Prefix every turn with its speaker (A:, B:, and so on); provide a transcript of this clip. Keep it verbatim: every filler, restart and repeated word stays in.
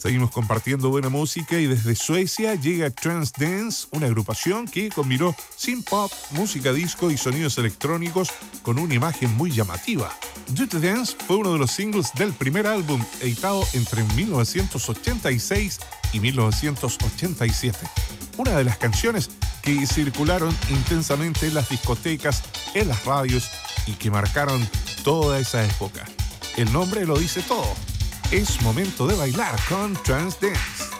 A: Seguimos compartiendo buena música y desde Suecia llega Trance Dance, una agrupación que combinó synth pop, música disco y sonidos electrónicos con una imagen muy llamativa. Dirty Dance fue uno de los singles del primer álbum editado entre mil novecientos ochenta y seis y mil novecientos ochenta y siete. Una de las canciones que circularon intensamente en las discotecas, en las radios y que marcaron toda esa época. El nombre lo dice todo. Es momento de bailar con Trance Dance.